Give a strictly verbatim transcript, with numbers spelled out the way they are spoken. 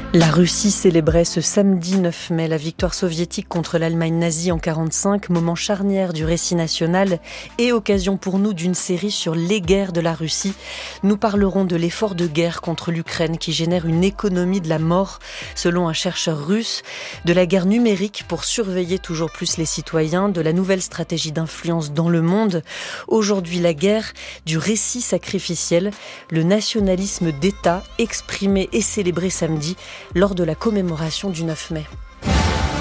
La Russie célébrait ce samedi neuf mai la victoire soviétique contre l'Allemagne nazie en quarante-cinq, moment charnière du récit national et occasion pour nous d'une série sur les guerres de la Russie. Nous parlerons de l'effort de guerre contre l'Ukraine qui génère une économie de la mort, selon un chercheur russe, de la guerre numérique pour surveiller toujours plus les citoyens, de la nouvelle stratégie d'influence dans le monde. Aujourd'hui, la guerre du récit sacrificiel, le nationalisme d'État exprimé et célébré samedi lors de la commémoration du neuf mai.